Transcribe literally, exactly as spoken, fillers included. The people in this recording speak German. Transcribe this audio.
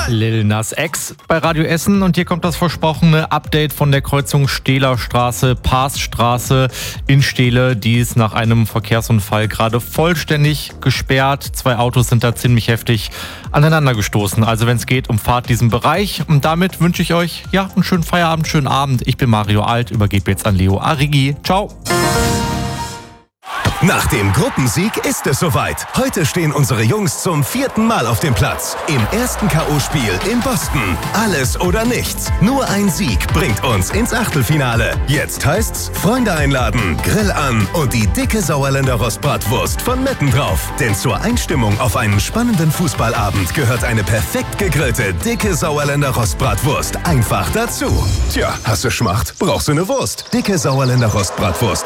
Lil Nas X bei Radio Essen und hier kommt das versprochene Update von der Kreuzung Stehlerstraße, Paasstraße in Stehle. Die ist nach einem Verkehrsunfall gerade vollständig gesperrt. Zwei Autos sind da ziemlich heftig aneinander gestoßen. Also wenn es geht, umfahrt diesen Bereich. Und damit wünsche ich euch ja einen schönen Feierabend, schönen Abend. Ich bin Mario Alt, übergebe jetzt an Leo Arrigi. Ciao. Nach dem Gruppensieg ist es soweit. Heute stehen unsere Jungs zum vierten Mal auf dem Platz. Im ersten K O-Spiel in Boston. Alles oder nichts. Nur ein Sieg bringt uns ins Achtelfinale. Jetzt heißt's Freunde einladen, Grill an und die dicke Sauerländer Rostbratwurst von Metten drauf. Denn zur Einstimmung auf einen spannenden Fußballabend gehört eine perfekt gegrillte, dicke Sauerländer Rostbratwurst einfach dazu. Tja, hast du Schmacht? Brauchst du eine Wurst? Dicke Sauerländer Rostbratwurst.